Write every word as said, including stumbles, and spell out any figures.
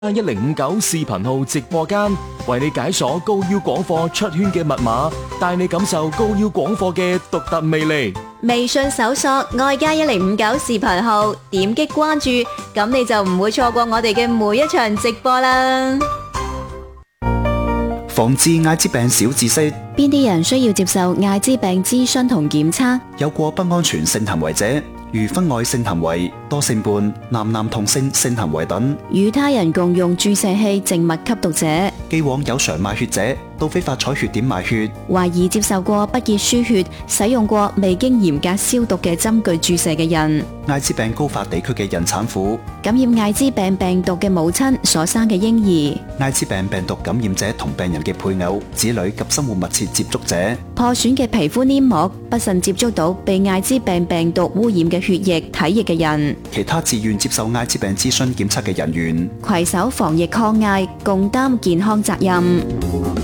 一零五九視頻號直播間，為你解鎖高腰廣貨出圈嘅密碼，帶你感受高腰廣貨嘅獨特魅力。 微信搜索愛家一零五九視頻號，點擊關注，咁你就唔會錯過我哋嘅每一場直播啦。 防治艾滋病小知識： 邊啲人需要接受艾滋病諮詢同檢測？ 有過不安全性行為者，如婚外性行為、多性伴、男男同性性行為等； 與他人共用注射器靜脈吸毒者； 既往有償賣血者，到非法採血點賣血； 懷疑接受過不潔輸血、使用過未經嚴格消毒嘅針具注射嘅人； 艾滋病高發地區嘅孕產婦； 感染艾滋病病毒嘅母親所生嘅嬰兒； 艾滋病病毒感染者同病人嘅配偶、子女及生活密切接觸者； 破損嘅皮膚黏膜，不慎接觸到被艾滋病病毒污染嘅血液、體液嘅人； 其他自願接受艾滋病諮詢檢測嘅人員。 攜手防疫抗艾，共擔健康責任。